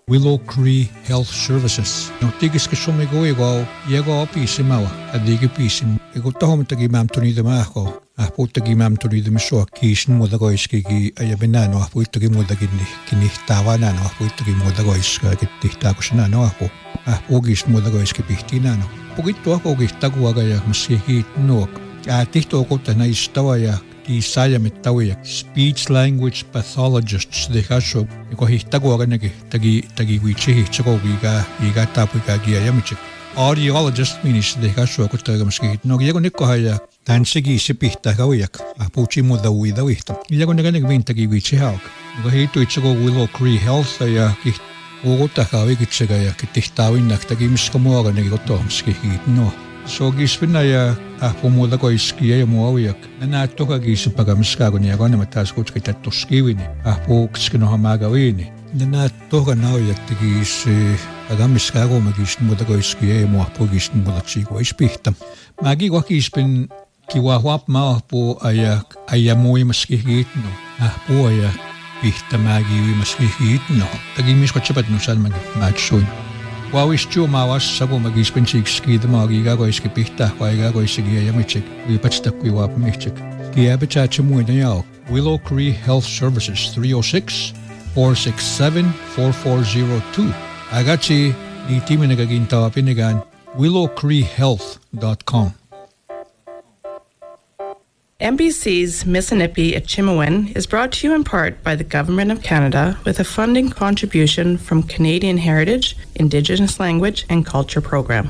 Willow Cree Health Services. No tigis ke somigo igual llega a pisima adigi pisim. Ego tahom tagi mam tuni de maho. Apu tagi mam tuni de miso kishin modagoiski ki ayabenano apu tagi modagini kini tawana no apu tagi modagoiska ki takusna no apu. Apu gis modagoiski pihtina no. Pugito ako gis taguaga ya maski no. Tihto ko tana istawa ya ki sayamettawia speech language pathologists de haso ko hitagoga nagi tagi wichi chiko giga tapu ga gia yamichik audiologist minis de haso ko taga maski no yego nikko haya tansigi sipihta gawiak apuchi modawi dawihta yego nagi vintagi wichi hauk ko hitu chiko Willow Cree Health ya ki ogota gawi kitsiga ya kitihtawi naktagi miskomoga nagi ko to maski no so gispina ya pomoda ko iskiya ya moawiak na toka gis pagamiska ko niya ko na matas ko kita toskiwini po kino hamagawini na toka na ya tigis pagamiska ko magis moda ko iskiya ya mo po gis moda chiko ispihta magi ko gispin kiwahwap ma po aya mo maskihit no po aya pihta magi maskihit no tagimis ko chapat no san matsun Wawis chu mawas sabo magispensik ski de magiga go iski pihta waiga go isigi yamichik we patsta kwi wap michik ki abita chmu na yao Willow Cree Health Services 306-467-4402 agachi ni timinaga ginta pinigan willowcreehealth.com. MBC's Mississippi at Chimawin is brought to you in part by the Government of Canada with a funding contribution from Canadian Heritage, Indigenous Language and Culture Program.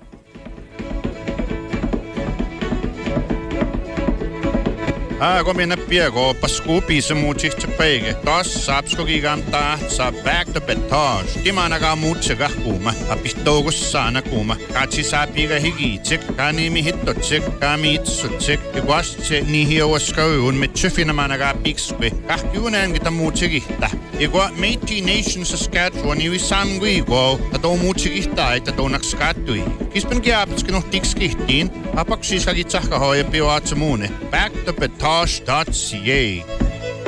Komina piego paskupi se muutsi tsepeige. Tas saapsko giganta sa back the betage. Timanaga muutse gahkuma. Apistogos sana kuma. Katsi saapiga higitsik. Kanimi hittotsik. Kami itsutsik. Igwastse nihiowaskauun mit tsyfinamanaga pikspe. Kahkiunen gita muutse gihta. Igwa Métis Nation Saskatchewan iwi samgui igwa. Tato muutse gihta ita tonaks kattui. Kispen kiapitski tikskihtiin. Apaksis hagitsahka hoja piwaatse muune. Back the betage.ca